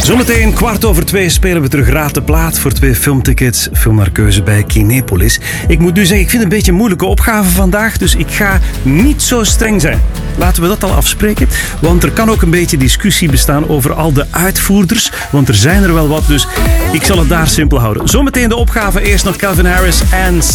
Zometeen 2:15 spelen we terug Raad de Plaat voor 2 filmtickets. Film naar keuze bij Kinepolis. Ik moet nu zeggen, ik vind het een beetje een moeilijke opgave vandaag, dus ik ga niet zo streng zijn. Laten we dat al afspreken, want er kan ook een beetje discussie bestaan over al de uitvoerders, want er zijn er wel wat, dus ik zal het daar simpel houden. Zometeen de opgave, eerst nog Calvin Harris en